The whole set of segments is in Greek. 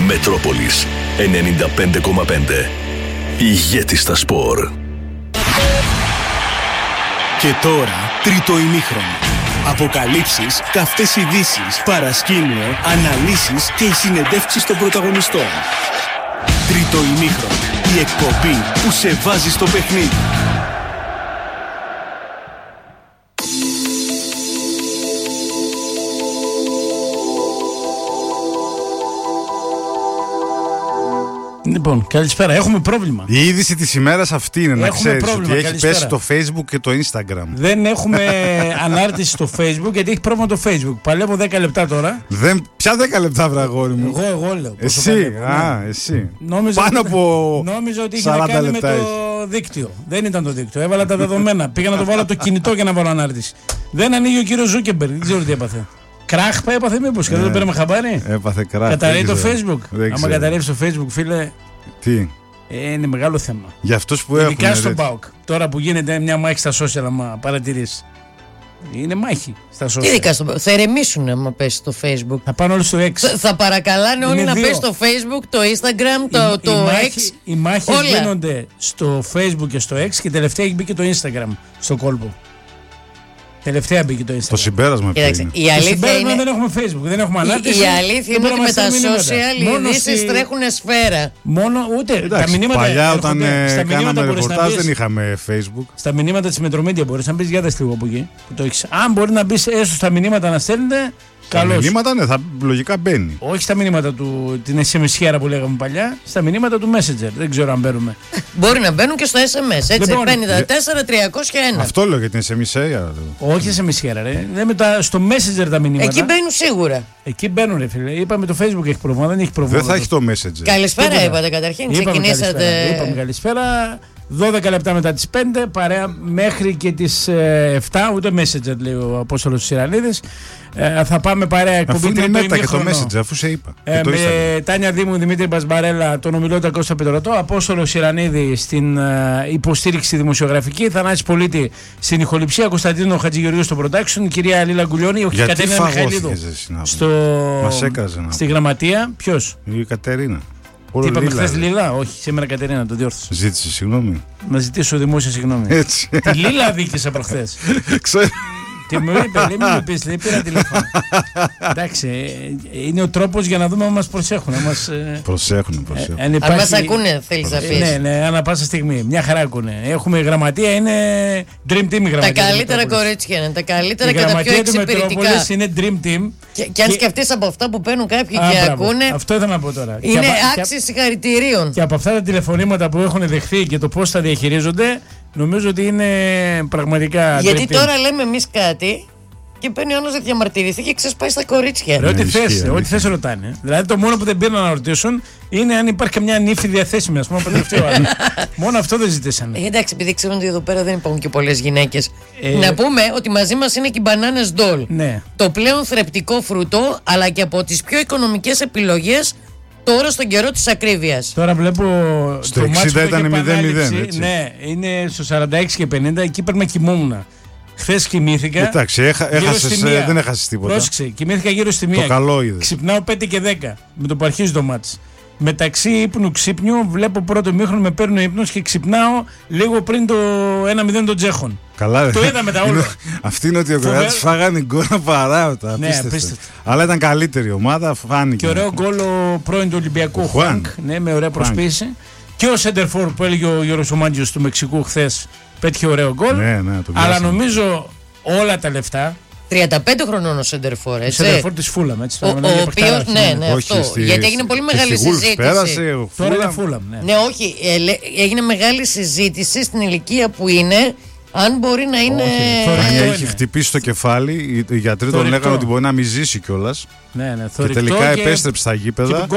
Μετρόπολης 95,5. Ηγέτης στα σπορ. Και τώρα, τρίτο ημίχρονο. Αποκαλύψεις, καυτές ειδήσεις, παρασκήνιο, αναλύσεις και οι συνεντεύξεις των πρωταγωνιστών. Τρίτο ημίχρονο. Η εκπομπή που σε βάζει στο παιχνίδι. Λοιπόν, καλησπέρα. Έχουμε πρόβλημα. Η είδηση της ημέρας αυτή είναι να ξέρεις πρόβλημα. ότι έχει πέσει το Facebook και το Instagram. Δεν έχουμε ανάρτηση στο Facebook γιατί έχει πρόβλημα το Facebook. Παλεύω 10 λεπτά τώρα. Ποια 10 λεπτά, βραγόρι μου? Εγώ λέω. Εσύ, εσύ. Πάνω από νόμιζα ότι είχε να κάνει με το δίκτυο. Δεν ήταν το δίκτυο. Έβαλα τα δεδομένα. Πήγα να το βάλω από το κινητό για να βάλω ανάρτηση. Δεν ανοίγει ο κύριος Ζούκεμπεργκ. Δεν ξέρω τι έπαθε. Κράχ έπαθε μήπως και δεν το πήραμε χαμπάρι? Έπαθε κράχ. Καταρρεύει το Facebook. Άμα καταρρεύει το Facebook, φίλε. Τι? Είναι μεγάλο θέμα. Για αυτούς που έχουν. Ειδικά στον ΠΑΟΚ. Τώρα που γίνεται μια μάχη στα social, άμα παρατηρείς. Είναι μάχη στα social. Ειδικά στον ΠΑΟΚ. Θα ερεμήσουν άμα πέσει στο Facebook. Θα πάνε όλοι στο X. Θα παρακαλάνε όλοι να πέσει στο Facebook, το Instagram, το X. Οι μάχες γίνονται στο Facebook και στο X και τελευταία έχει μπει και το Instagram στο κόλπο. Τελευταία μπήκε το Instagram. Το συμπέρασμα ποιο είναι? Η αλήθεια είναι... δεν έχουμε Facebook, δεν έχουμε ανάρτηση. Η αλήθεια είναι ότι με τα social οι ειδήσεις τρέχουν σφαίρα. Τα μηνύματα. Παλιά όταν κάναμε ρεπορτάζ δεν είχαμε Facebook. Στα μηνύματα της Μετρομέντια μπορείς να μπεις, για δες λίγο από εκεί. Αν μπορεί να μπεις έστω στα μηνύματα να στέλνετε. Τα μηνύματα, ναι, λογικά μπαίνει. Όχι στα μηνύματα την SMS που λέγαμε παλιά, στα μηνύματα του Messenger. Δεν ξέρω αν μπαίνουμε. Μπορεί να μπαίνουν και στο SMS. Έτσι, λοιπόν, 54-301. Αυτό λέω για την SMS. Όχι SMS, ρε. Στο Messenger τα μηνύματα. Εκεί μπαίνουν σίγουρα. Εκεί μπαίνουν, ρε φίλε. Είπαμε το Facebook έχει πρόβλημα, δεν έχει πρόβλημα. Δεν θα έχει το Messenger. Καλησπέρα, είπατε καταρχήν. Ξεκινήσατε. Είπαμε καλησπέρα. 12 λεπτά μετά τις 5, παρέα μέχρι και τις 7, ούτε Messenger λέει ο Απόστολος Σιρανίδης. Θα πάμε παρέα εκπομπή τρίτο ημίχρονο. Και το Messenger, αφού σε είπα. Με Τάνια Δήμου, Δημήτρη Μπασμπαρέλα, τον ομιλώτα Κώστα Πετρωτό, Απόστολο Σιρανίδη στην υποστήριξη δημοσιογραφική, Θανάσης Πολίτη στην ηχοληψία, Κωνσταντίνο Χατζηγεωργίου στο production, κυρία Λίλα Γκουλιώνη, όχι Κατερίνα Μιχαηλίδου στη γραμματεία. Ποιος? Η Κατερίνα. Τι είπαμε χθες Λίλα? Όχι, σήμερα Κατερίνα, το διόρθωσα. Ζήτησε συγγνώμη. Να ζητήσω δημόσια συγγνώμη. Έτσι. Τη Λίλα δίκησα προχθές. Ξέρω. Τι μου είπε, λέει, μην μου πεις, λέει, πήρα τηλέφωνο. Εντάξει, είναι ο τρόπος για να δούμε αν μας προσέχουν. Προσέχουν. Αν μας ακούνε, θέλεις να πεις. Ναι, ανά πάσα στιγμή. Μια χαρά ακούνε. Έχουμε γραμματεία, είναι dream team η γραμματεία. Τα καλύτερα κορίτσια είναι, τα καλύτερα και τα πιο εξυπηρετικά. Είναι dream team. Και αν σκεφτείς από αυτά που παίρνουν κάποιοι και ακούνε. Αυτό ήθελα να πω τώρα. Είναι άξιοι συγχαρητηρίων. Και από αυτά τα τηλεφωνήματα που έχουν δεχθεί και το πώς τα διαχειρίζονται, νομίζω ότι είναι πραγματικά. Γιατί τώρα λέμε εμείς κάτι και παίρνει ο άλλος να διαμαρτυρηθεί και ξεσπάει στα κορίτσια. Ό,τι θες ρωτάνε. Δηλαδή το μόνο που δεν πήραν να ρωτήσουν είναι αν υπάρχει καμιά νύφη διαθέσιμη. Ας πούμε από τελευταίο άλλο. Μόνο αυτό δεν ζητήσανε. Εντάξει, επειδή ξέρουν ότι εδώ πέρα δεν υπάρχουν και πολλές γυναίκες. Να πούμε ότι μαζί μας είναι και οι μπανάνες ντόλ. Ναι. Το πλέον θρεπτικό φρουτό, αλλά και από τις πιο οικονομικές επιλογές. Τώρα στον καιρό της ακρίβειας. Τώρα βλέπω. Στο 60 ήταν 0-0. Ναι, είναι στο 46 και 50. Εκεί πρέπει να κοιμόμουν. Χθες κοιμήθηκα. Εντάξει, δεν έχασες τίποτα. Πρόσεξε, κοιμήθηκα γύρω στη 1. Το καλό είδες. Ξυπνάω 5 και 10 με το που αρχίζει το μάτς. Μεταξύ ύπνου ξύπνιου, βλέπω πρώτο ημίχρονο, με παίρνει ο ύπνος και ξυπνάω λίγο πριν το 1-0 των Τσέχων. Καλά, το είδα μετά όλο. Αυτή είναι ότι ο Κροάτης φάγανε γκολ απαράδεκτα. Ναι, απίστευτο. Αλλά ήταν καλύτερη ομάδα, φάνηκε. Και ωραίο γκολ ο πρώην του Ολυμπιακού Χουάνκ. Ναι, με ωραία προσποίηση. Και ο σέντερφορ που έλεγε ο Γιώργος Ομάντζιος του Μεξικού χθες πέτυχε ωραίο γκολ. Ναι, αλλά νομίζω όλα τα λεφτά. 35 χρονών ο σέντερφορ, έτσι. Ο σέντερφορ της Φούλαμ, έτσι. Ο οποίος, ναι, αυτό. Γιατί έγινε πολύ μεγάλη συζήτηση. Τώρα είναι Φούλαμ, ναι. Ναι, όχι. Έγινε μεγάλη συζήτηση στην ηλικία που είναι. Αν μπορεί να είναι. Αν έχει χτυπήσει το κεφάλι, οι γιατροί τον λέγανε ότι μπορεί να μην ζήσει κιόλας. Ναι, και τελικά επέστρεψε στα γήπεδα.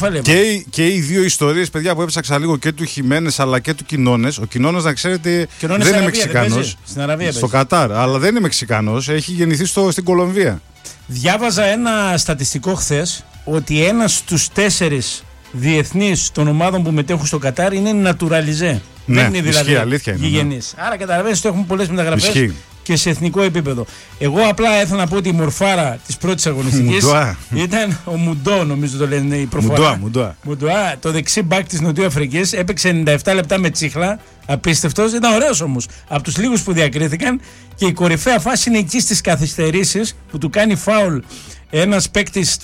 Και οι δύο ιστορίες, παιδιά, που έψαξα λίγο, και του Χιμένες αλλά και του Κινώνες. Ο Κινώνες, να ξέρετε, δεν είναι Μεξικανός. Στο Κατάρ, αλλά δεν είναι Μεξικανός. Έχει γεννηθεί στην Κολομβία. Διάβαζα ένα στατιστικό χθες ότι ένας στους 4 διεθνείς των ομάδων που μετέχουν στο Κατάρ είναι naturalisé. Ναι, δεν είναι δηλαδή αλήθεια είναι. γηγενείς. Άρα καταλαβαίνεις ότι έχουμε πολλές μεταγραφές και σε εθνικό επίπεδο. Εγώ απλά ήθελα να πω ότι η μορφάρα της πρώτης αγωνιστικής ήταν ο Μουντό, νομίζω το λένε η προφορά. Μουντοά, το δεξί μπακ της Νοτιού Αφρικής, έπαιξε 97 λεπτά με τσίχλα. Απίστευτος, ήταν ωραίος όμως. Από τους λίγους που διακρίθηκαν. Και η κορυφαία φάση είναι εκεί στις καθυστερήσεις που του κάνει φάουλ ένας παίκτης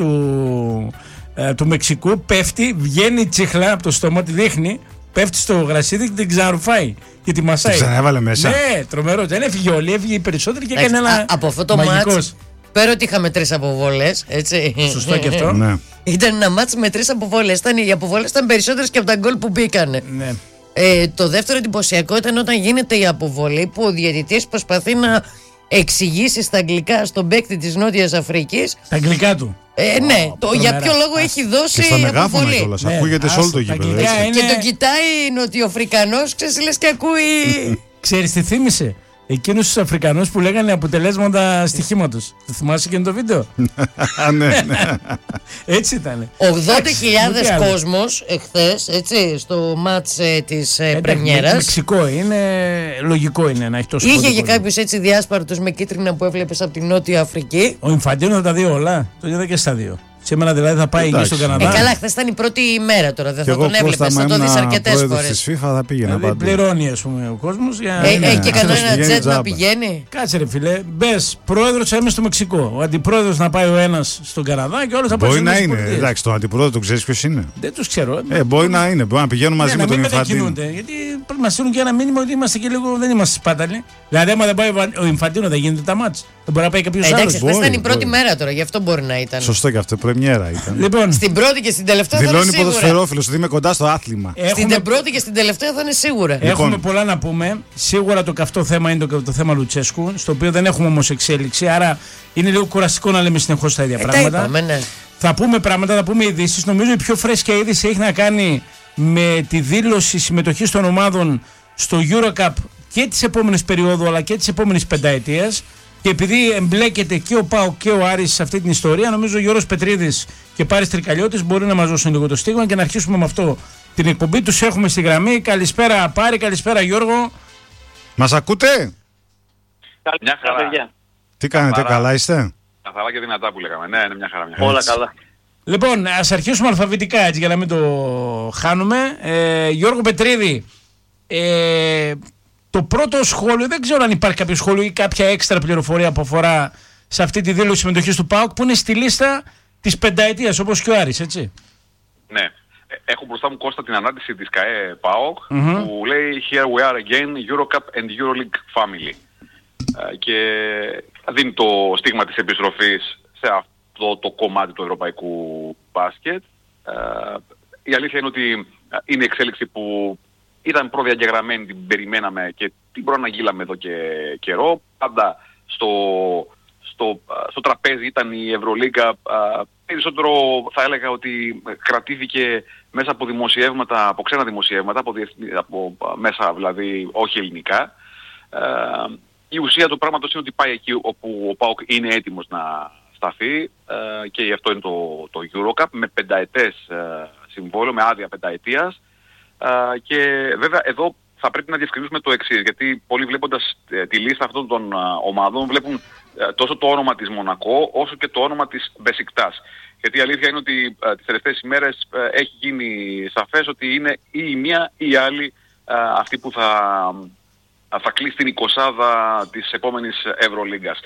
του Μεξικού. Πέφτει, βγαίνει τσίχλα από το στόμα, τη δείχνει. Πέφτει στο γρασίδι και την ξαναρουφάει και τη μασάει. Την ξανέβαλε μέσα. Ναι, τρομερό. Δεν έφυγε όλοι, έφυγε οι περισσότεροι και έκανε ένα. Από αυτό το μάτς, πέρα ότι είχαμε 3 αποβολές, έτσι. Σωστό και αυτό. Ναι. Ήταν ένα μάτς με 3 αποβολές. Οι αποβολές ήταν περισσότερες και από τα γκολ που μπήκανε. Ναι. Το δεύτερο εντυπωσιακό ήταν όταν γίνεται η αποβολή που ο διαιτητής προσπαθεί να εξηγήσει στα αγγλικά στον παίκτη της Νότιας Αφρικής. Τα αγγλικά του. Ναι, για ποιο λόγο έχει δώσει αποβολή. Ναι, ακούγεται σε όλο το γήπεδο. Και τον κοιτάει Νοτιοαφρικανός, ξέρεις, λες και ακούει. Ξέρεις τι θύμισε? Εκείνους τους Αφρικανούς που λέγανε αποτελέσματα στοιχήματος. Το θυμάσαι και το βίντεο? Ναι. Έτσι ήταν. 80.000 κόσμος εχθές, έτσι, στο μάτς της πρεμιέρας. Μεξικό είναι, λογικό είναι να έχει τόσο κόσμο. Είχε και κάποιους έτσι διάσπαρτους με κίτρινα που έβλεπες από την Νότια Αφρική. Ο Ινφαντίνο θα τα δει όλα. Το είδα και στα δύο. Σήμερα δηλαδή θα πάει εκεί στον Καναδά. Καλά, χθες ήταν η πρώτη ημέρα τώρα. Δεν θα τον έβλεπες, θα το δεις αρκετές φορές. Της FIFA θα πήγαινα δηλαδή πληρώνει, ας πούμε, ο κόσμος. Έχει και κανένα τζετ να πηγαίνει. Κάτσε ρε φίλε, μπες πρόεδρος είμαι στο Μεξικό. Ο αντιπρόεδρος να πάει ο ένας στον Καναδά και όλος θα πάει στο Μεξικό. Μπορεί να είναι. Εντάξει, τον αντιπρόεδρο τον ξέρεις ποιος είναι? Δεν τους ξέρω. Μπορεί να είναι. Μπορεί να πηγαίνουν μαζί με τον Ινφαντίνο. Γιατί πρέπει να στείλουν και ένα μήνυμα ότι είμαστε και λίγο, δεν είμαστε σπάταλοι. Δηλαδή, άμα δεν πάει ο Ινφαντίνο, δεν γίνεται τα μάτς. Δεν μπορεί να πάει κάποιος άλλος. Εντάξει, χθες ήταν η πρώτη μέρα τώρα, γι' αυτό μπορεί να ήταν. Σωστό και αυτό, πρεμιέρα ήταν. Λοιπόν, στην πρώτη και στην τελευταία δηλώνει θα είναι σίγουρα. ποδοσφαιρόφιλος ότι είμαι κοντά στο άθλημα. Στην πρώτη και στην τελευταία θα είναι σίγουρα. Έχουμε πολλά να πούμε. Σίγουρα το καυτό θέμα είναι το θέμα Λουτσέσκου, στο οποίο δεν έχουμε όμως εξέλιξη. Άρα είναι λίγο κουραστικό να λέμε συνεχώς τα ίδια πράγματα. Είπαμε, ναι. Θα πούμε πράγματα, θα πούμε ειδήσεις. Νομίζω η πιο φρέσκια είδηση έχει να κάνει με τη δήλωση συμμετοχής των ομάδων στο EuroCup και της επόμενης περίοδου αλλά και της επόμενης πενταετίας. Και επειδή εμπλέκεται και ο ΠΑΟΚ και ο Άρης σε αυτή την ιστορία, νομίζω ο Γιώργος Πετρίδης και Πάρης Τρικαλιώτης μπορεί να μας δώσουν λίγο το στίγμα και να αρχίσουμε με αυτό την εκπομπή. Τους έχουμε στη γραμμή. Καλησπέρα Πάρη, καλησπέρα Γιώργο. Μας ακούτε? Μια χαρά. Τι κάνετε, καλά είστε? Καθαρά και δυνατά που λέγαμε. Ναι, είναι μια χαρά. Όλα καλά. Λοιπόν, ας αρχίσουμε αλφαβητικά έτσι για να μην το χάνουμε. Γιώργο Πετρίδη, το πρώτο σχόλιο, δεν ξέρω αν υπάρχει κάποιο σχόλιο ή κάποια έξτρα πληροφορία που αφορά σε αυτή τη δήλωση συμμετοχής του ΠΑΟΚ που είναι στη λίστα της πενταετίας όπως και ο Άρης, έτσι. Ναι. Έχω μπροστά μου, Κώστα, την ανάρτηση της ΚΑΕ ΠΑΟΚ που λέει Here we are again, EuroCup and EuroLeague family. Και δίνει το στίγμα της επιστροφής σε αυτό το κομμάτι του ευρωπαϊκού μπάσκετ. Η αλήθεια είναι ότι είναι εξέλιξη που ήταν προδιαγεγραμμένη, την περιμέναμε και την προαναγγείλαμε εδώ και καιρό. Πάντα στο τραπέζι ήταν η Ευρωλίγκα. Περισσότερο θα έλεγα ότι κρατήθηκε μέσα από δημοσιεύματα, από ξένα δημοσιεύματα, από μέσα δηλαδή όχι ελληνικά. Η ουσία του πράγματος είναι ότι πάει εκεί όπου ο ΠΑΟΚ είναι έτοιμος να σταθεί και γι' αυτό είναι το EuroCup με πενταετές συμβόλαιο, με άδεια πενταετίας. Και βέβαια εδώ θα πρέπει να διευκρινίσουμε το εξής, γιατί πολλοί βλέποντας τη λίστα αυτών των ομάδων βλέπουν τόσο το όνομα της Μονακό όσο και το όνομα της Μπεσικτάς. Γιατί η αλήθεια είναι ότι τις τελευταίες ημέρες έχει γίνει σαφές ότι είναι ή η μία ή η άλλη αυτή που θα κλείσει την 20η της επόμενης Ευρωλίγκας.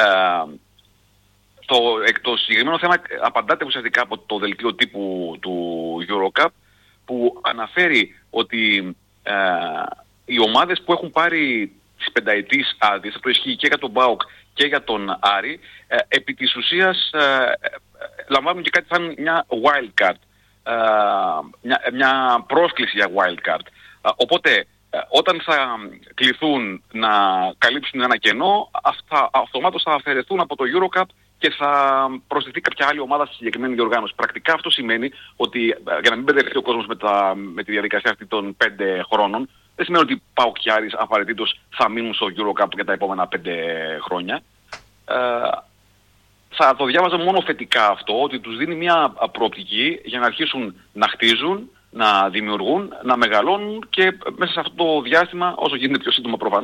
Το συγκεκριμένο θέμα απαντάται ουσιαστικά από το δελτίο τύπου του EuroCup που αναφέρει ότι οι ομάδες που έχουν πάρει τις πενταετής άδειες, αυτό ισχύει και για τον ΠΑΟΚ και για τον Άρη, επί της ουσίας λαμβάνουν και κάτι σαν μια wild card, μια πρόσκληση για wild card. Οπότε όταν θα κληθούν να καλύψουν ένα κενό, αυτά αυτομάτως θα αφαιρεθούν από το EuroCup και θα προσθεθεί κάποια άλλη ομάδα στη συγκεκριμένη διοργάνωση. Πρακτικά αυτό σημαίνει ότι, για να μην μπερδευτεί ο κόσμος με τη διαδικασία αυτή των 5 χρόνων, δεν σημαίνει ότι ΠΑΟΚ και Άρης απαραίτητος θα μείνουν στο EuroCup για τα επόμενα 5 χρόνια. Θα το διάβαζα μόνο θετικά αυτό, ότι τους δίνει μια προοπτική για να αρχίσουν να χτίζουν, να δημιουργούν, να μεγαλώνουν και μέσα σε αυτό το διάστημα, όσο γίνεται πιο σύντομα προφανώς,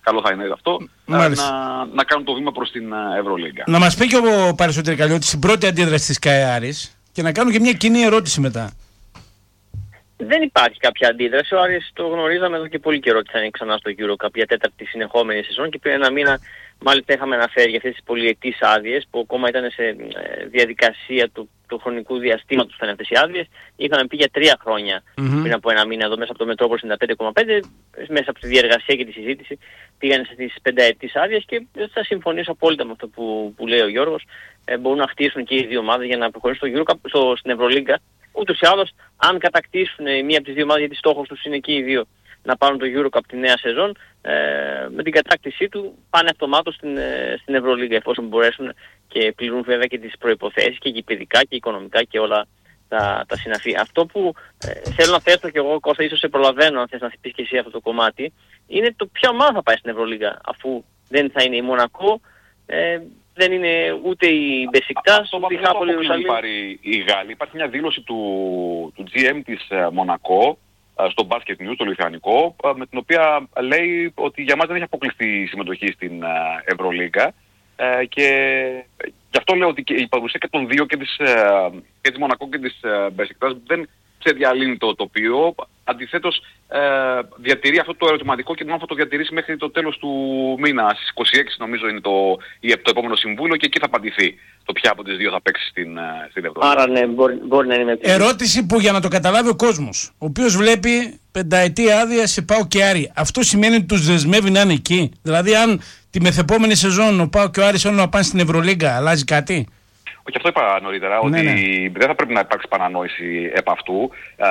καλό θα είναι αυτό, να κάνουν το βήμα προς την Ευρωλίγκα. Να μας πει και ο Πάρης ο Τρικαλιώτης την πρώτη αντίδραση της ΚΑΕΑΡης και να κάνουν και μια κοινή ερώτηση μετά. Δεν υπάρχει κάποια αντίδραση. Ο Άρης το γνωρίζαμε εδώ και πολύ καιρό ότι θα είναι ξανά στο EuroCup για τέταρτη συνεχόμενη σεζόν και πριν ένα μήνα μάλιστα είχαμε αναφέρει για αυτές τις πολυετής άδειες που ακόμα ήταν σε διαδικασία του χρονικού διαστήματος που ήταν αυτές οι άδειες. Είχαμε πει για 3 χρόνια πριν από ένα μήνα εδώ μέσα από το Μετρόπολη 95,5, μέσα από τη διεργασία και τη συζήτηση πήγανε στις 5 ετής άδειες και θα συμφωνήσω απόλυτα με αυτό που λέει ο Γιώργος. Μπορούν να χτίσουν και οι δύο ομάδες για να προχωρήσουν στο EuroCup, στην Ευρωλίγκα. Ούτως ή άλλως, αν κατακτήσουν μία από τις δύο ομάδες, γιατί στόχος τους είναι και οι δύο να πάρουν το EuroCup τη νέα σεζόν, με την κατάκτησή του πάνε αυτομάτως στην Ευρωλίγκα, εφόσον μπορέσουν και πληρούν βέβαια και τις προϋποθέσεις και γηπεδικά και οικονομικά και όλα τα συναφή. Αυτό που θέλω να θέσω και εγώ, Κώστα, ίσως σε προλαβαίνω αν θες να πεις και εσύ αυτό το κομμάτι, είναι το ποια ομάδα θα πάει στην Ευρωλίγκα, αφού δεν θα είναι η Μονακό, δεν είναι ούτε η Μπεσικτάς, ούτε η Χάπολη Ιερουσαλήμ. Οι Γάλλοι. Υπάρχει μια δήλωση του GM της Μονακό στο Basket News, το λιθουανικό, με την οποία λέει ότι για μας δεν έχει αποκλειστεί η συμμετοχή στην Ευρωλίγκα και γι' αυτό λέω ότι η παρουσία και των δύο και της Μονακό και της Μπεσικτάς δεν ξεδιαλύνει το τοπίο. Αντιθέτως διατηρεί αυτό το ερωτηματικό και θα το διατηρήσει μέχρι το τέλος του μήνα. Στις 26 νομίζω είναι το επόμενο συμβούλιο και εκεί θα απαντηθεί το ποια από τις δύο θα παίξει στην Ευρώπη. Άρα ναι, μπορεί να είναι. Ερώτηση που για να το καταλάβει ο κόσμος, ο οποίος βλέπει 5ετή άδεια σε ΠΑΟΚ και Άρη, αυτό σημαίνει ότι τους δεσμεύει να είναι εκεί? Δηλαδή αν τη μεθεπόμενη σεζόν ο ΠΑΟΚ και ο Άρης θέλουν να πάνε στην Ευρωλίγκα, αλλάζει κάτι? Όχι, αυτό είπα νωρίτερα, ότι δεν θα πρέπει να υπάρξει παρανόηση επ' αυτού.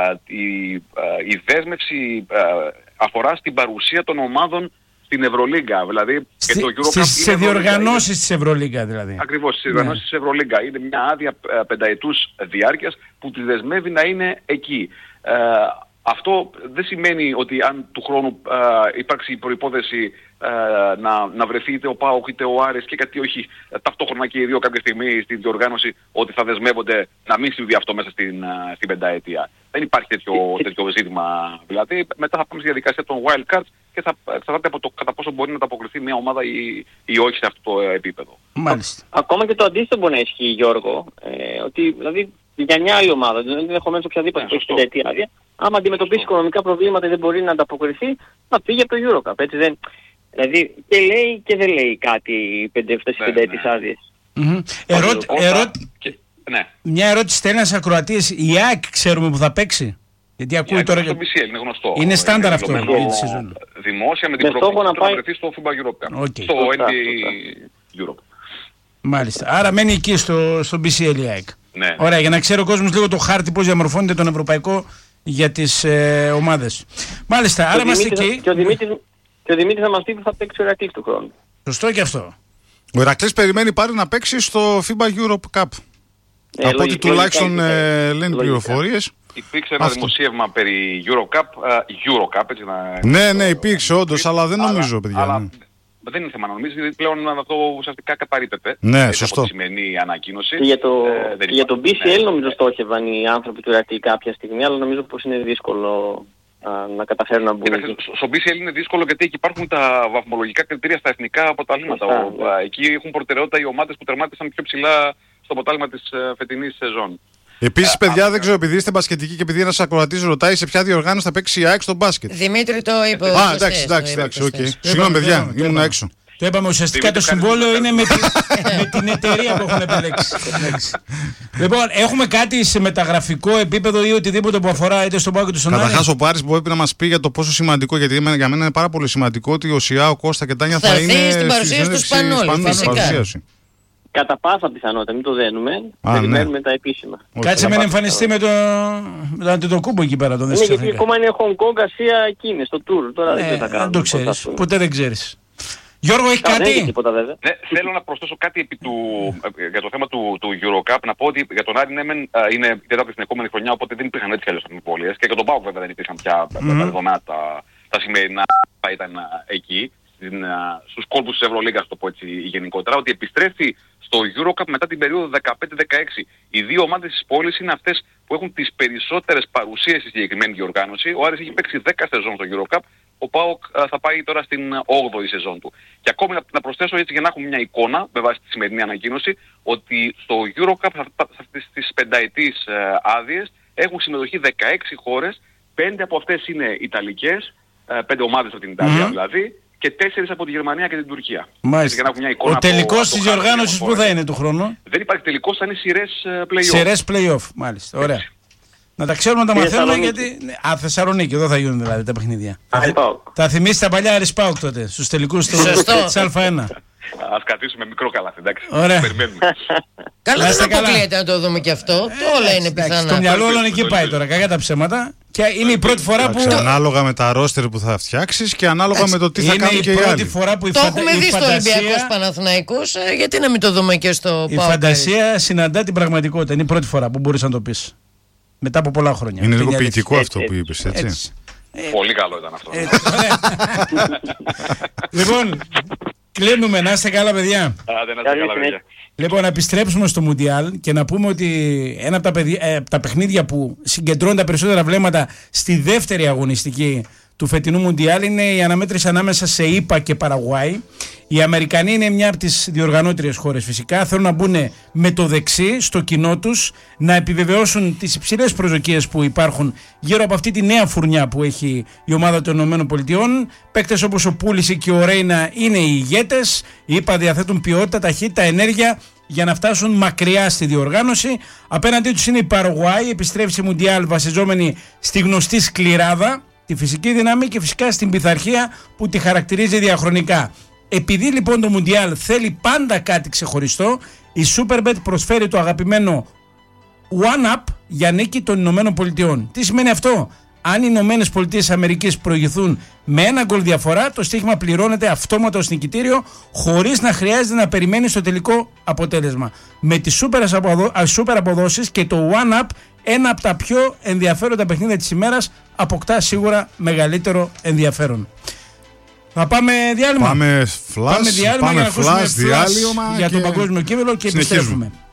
Η δέσμευση αφορά στην παρουσία των ομάδων στην Ευρωλίγκα. Δηλαδή, και το EuroCup σε διοργανώσεις της Ευρωλίγκα δηλαδή. Ακριβώς, στις διοργανώσεις της Ευρωλίγκα. Είναι μια άδεια 5ετούς διάρκειας που τη δεσμεύει να είναι εκεί. Αυτό δεν σημαίνει ότι αν του χρόνου υπάρξει η προϋπόθεση να βρεθεί είτε ο ΠΑΟΚ είτε ο Άρης και κάτι όχι ταυτόχρονα και οι δύο κάποια στιγμή στην διοργάνωση, ότι θα δεσμεύονται να μην συμβεί αυτό μέσα στην πενταετία. Δεν υπάρχει τέτοιο ζήτημα. Δηλαδή μετά θα πάμε στη διαδικασία των wild cards και θα εξαρτάται από το κατά πόσο μπορεί να ανταποκριθεί μια ομάδα ή όχι σε αυτό το επίπεδο. Μάλιστα. Ακόμα και το αντίστοιχο μπορεί να ισχύει, Γιώργο, ότι δηλαδή για μια άλλη ομάδα, δηλαδή ενδεχομένως οποιαδήποτε που έχει πενταετία άδεια, άμα αντιμετωπίσει οικονομικά προβλήματα ή δεν μπορεί να ανταποκριθεί, να φύγει από το EuroCup. Έτσι δεν. Δηλαδή και λέει και δεν λέει κάτι αυτές οι πενταετίες άδειες. Μια ερώτηση στέλνει ένας ακροατής. Η ΑΕΚ ξέρουμε που θα παίξει? Γιατί ακούει τώρα. Στο BCL, είναι γνωστό. Είναι στάνταρ αυτό για τη σεζόν. Δημόσια με την προοπτική να βρεθεί στο FIBA Europe. Στο NBA Europe. Μάλιστα. Άρα μένει εκεί στο BCL η ΑΕΚ. Ναι. Ωραία, για να ξέρει ο κόσμος λίγο το χάρτη πώς διαμορφώνεται τον ευρωπαϊκό για τις ομάδες. Μάλιστα, άρα είμαστε εκεί. Και ο Δημήτρης θα μας πει που θα παίξει ο Ηρακλής του χρόνου. Σωστό και αυτό. Ο Ηρακλής περιμένει πάλι να παίξει στο FIBA Europe Cup. Από ό,τι τουλάχιστον λένε πληροφορίες. Υπήρξε ένα δημοσίευμα περί EuroCup, έτσι να... Ναι, υπήρξε όντως, αλλά δεν νομίζω, παιδιά. Δεν είναι θέμα να νομίζεις, γιατί πλέον αυτό ουσιαστικά καταρρίπτεται. Ναι, σωστό. Από τη σημερινή ανακοίνωση. Για το BCL νομίζω στόχευαν οι άνθρωποι του Ηρακλή κάποια στιγμή, αλλά νομίζω πως είναι δύσκολο να καταφέρουν να μπουν εκεί. Στο BCL είναι δύσκολο γιατί εκεί υπάρχουν τα βαθμολογικά κριτήρια στα εθνικά αποταλήματα. Εκεί έχουν προτεραιότητα οι ομάδες που τερμάτισαν πιο ψηλά στο αποτέλεσμα της φετινής σεζόν. Επίσης, παιδιά, δεν ξέρω, επειδή είστε μπασκετικοί και επειδή ένας ακροατής ρωτάει σε ποια διοργάνωση θα παίξει η ΑΕΚ στο μπάσκετ. Δημήτρη, το είπε. Εντάξει, οκ. Συγγνώμη, παιδιά, ήμουν έξω. Το είπαμε, ουσιαστικά το συμβόλαιο είναι με την εταιρεία που έχουν επιλέξει. Λοιπόν, έχουμε κάτι σε μεταγραφικό επίπεδο ή οτιδήποτε που αφορά είτε στον ΠΑΟΚ είτε στον Άρη? Καταρχάς ο Πάρης μπορεί να μας πει για το πόσο σημαντικό, γιατί για μένα είναι πάρα πολύ σημαντικό ότι ο ΣΙΑ, ο Κώστα και Τάνια θα είναι στην παρουσίαση του Σπανόλη. Κατά πάσα πιθανότητα, μην το δένουμε. Περιμένουμε τα επίσημα. Κάτσε με να εμφανιστεί με τον Αντιτοκούμπο εκεί πέρα. Ναι, γιατί ακόμα είναι Hong Kong, Ασία, εκεί στο tour. Τώρα δεν θα κάνουμε. Δεν το ξέρεις. Ποτέ δεν ξέρεις. Γιώργο, έχει κάτι? Ναι, θέλω να προσθέσω κάτι για το θέμα του EuroCup. Να πω ότι για τον Άρη είναι τέταρτη στην επόμενη χρονιά, οπότε δεν υπήρχαν έτσι άλλες αμφιβολίες. Και για τον ΠΑΟΚ βέβαια δεν υπήρχαν πια δεδομένα τα σημερινά θα ήταν εκεί. Στους κόλπους της Ευρωλίγκας, το πω έτσι γενικότερα, ότι επιστρέφει στο EuroCup μετά την περίοδο 15-16. Οι δύο ομάδες της πόλης είναι αυτές που έχουν τις περισσότερες παρουσίες στη συγκεκριμένη διοργάνωση. Ο Άρης έχει παίξει 10 σεζόν στο EuroCup ο ΠΑΟΚ θα πάει τώρα στην 8η σεζόν του. Και ακόμη να προσθέσω έτσι για να έχουμε μια εικόνα, με βάση τη σημερινή ανακοίνωση, ότι στο EuroCup σε αυτές τις πενταετής άδειες έχουν συμμετοχή 16 χώρες, 5 από αυτές είναι Ιταλικές, 5 ομάδες από την Ιταλία δηλαδή, και 4 από τη Γερμανία και την Τουρκία. Μάλιστα. Για να μια εικόνα ο τελικός της διοργάνωσης που θα είναι του χρόνου? Δεν υπάρχει τελικός, θα είναι σειρές play-off. Σειρές play-off, μάλιστα. Ωραία. Έτσι. Να τα ξέρουμε, να τα μαθαίνουμε γιατί. Θεσσαλονίκη, εδώ θα γίνουν δηλαδή τα παιχνίδια. Θα θυμίσει τα παλιά Άρης ΠΑΟΚ τότε, στους τελικούς της Α1. Ας κρατήσουμε μικρό καλάθι, εντάξει. Ωραία. Περιμένουμε. Καλά, δεν αποκλείεται να το δούμε και αυτό. Όλα είναι πιθανά. Το μυαλό όλων εκεί πάει τώρα, κακά τα ψέματα. Και είναι η πρώτη φορά που. Ανάλογα με τα ρόστερ που θα φτιάξεις και ανάλογα με το τι θα κάνουν και οι άλλοι. Το έχουμε δει στο Ολυμπιακός Παναθηναϊκός, γιατί να μην το δούμε και στο ΠΑΟΚ? Η φαντασία συναντά την πραγματικότητα. Είναι η πρώτη φορά που μπορείς να το πεις. Μετά από πολλά χρόνια. Είναι λίγο ποιητικό αυτό που είπες, έτσι. Πολύ καλό ήταν αυτό. Λοιπόν, κλείνουμε. Να είστε καλά, παιδιά. Άντε, να είστε καλά, παιδιά. Λοιπόν, να επιστρέψουμε στο Μουντιάλ και να πούμε ότι ένα από τα παιχνίδια που συγκεντρώνουν τα περισσότερα βλέμματα στη δεύτερη αγωνιστική του φετινού Μουντιάλ είναι η αναμέτρηση ανάμεσα σε ΗΠΑ και Παραγουάη. Οι Αμερικανοί είναι μια από τις διοργανώτριες χώρες φυσικά. Θέλουν να μπουν με το δεξί στο κοινό τους, να επιβεβαιώσουν τις υψηλές προσδοκίες που υπάρχουν γύρω από αυτή τη νέα φουρνιά που έχει η ομάδα των ΗΠΑ. Παίκτες όπως ο Πούλησικ και ο Ρέινα είναι οι ηγέτες. Οι ΗΠΑ διαθέτουν ποιότητα, ταχύτητα, ενέργεια για να φτάσουν μακριά στη διοργάνωση. Απέναντί τους είναι η Παραγουάη, επιστρέφει σε Μουντιάλ βασιζόμενη στη γνωστή σκληράδα, τη φυσική δύναμη και φυσικά στην πειθαρχία που τη χαρακτηρίζει διαχρονικά. Επειδή λοιπόν το Μουντιάλ θέλει πάντα κάτι ξεχωριστό, η Superbet προσφέρει το αγαπημένο One Up για νίκη των Ηνωμένων Πολιτειών. Τι σημαίνει αυτό? Αν οι Ηνωμένες Πολιτείες Αμερικής προηγηθούν με 1 γκολ διαφορά, το στοίχημα πληρώνεται αυτόματα ως νικητήριο, χωρίς να χρειάζεται να περιμένει στο τελικό αποτέλεσμα. Με τις super αποδόσεις και το One Up, ένα από τα πιο ενδιαφέροντα παιχνίδια της ημέρας, αποκτά σίγουρα μεγαλύτερο ενδιαφέρον. Θα πάμε διάλειμμα. Πάμε διάλειμμα για να ακούσουμε διάλειμμα για το παγκόσμιο κύπελλο και επιστρέφουμε.